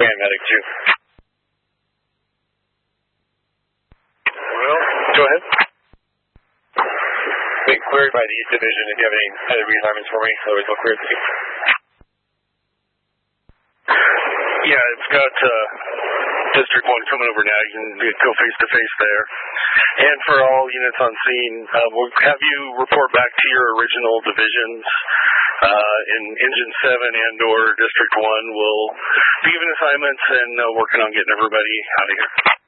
Command Medic 2. Well, go ahead. Been cleared by the East Division. If you have any other reassignments for me, always look clear. Yeah, it's got District 1 coming over now. You can go face-to-face there. And for all units on scene, we'll have you report back to your original divisions. In Engine 7 and or District 1 will be giving assignments and working on getting everybody out of here.